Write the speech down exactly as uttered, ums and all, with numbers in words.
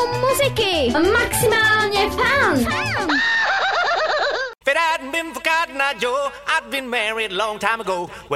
muziky. Maximálně fan. If it hadn't been for Cotton Eye Joe, I'd been married a long time ago. Well,